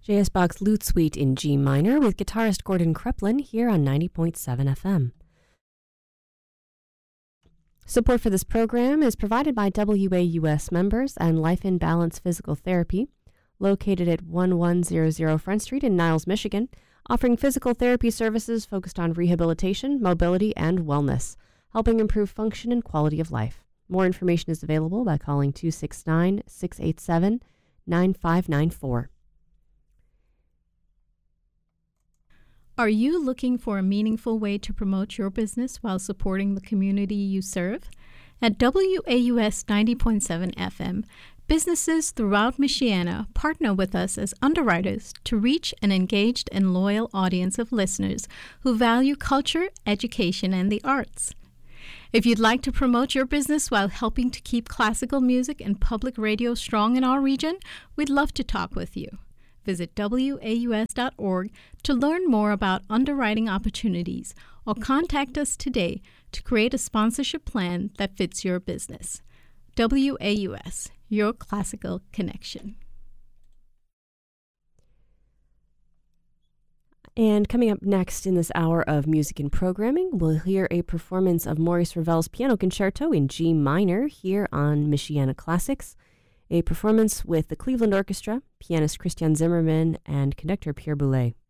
J.S. Bach's Lute Suite in G minor with guitarist Gordon Kreplin here on 90.7 FM. Support for this program is provided by WAUS members and Life in Balance Physical Therapy, located at 1100 Front Street in Niles, Michigan, offering physical therapy services focused on rehabilitation, mobility, and wellness, helping improve function and quality of life. More information is available by calling 269-687-9594. Are you looking for a meaningful way to promote your business while supporting the community you serve? At WAUS 90.7 FM, businesses throughout Michiana partner with us as underwriters to reach an engaged and loyal audience of listeners who value culture, education, and the arts. If you'd like to promote your business while helping to keep classical music and public radio strong in our region, we'd love to talk with you. Visit WAUS.org to learn more about underwriting opportunities or contact us today to create a sponsorship plan that fits your business. WAUS, your classical connection. And coming up next in this hour of music and programming, we'll hear a performance of Maurice Ravel's Piano Concerto in G minor here on Michiana Classics, a performance with the Cleveland Orchestra, pianist Christian Zimmerman, and conductor Pierre Boulez.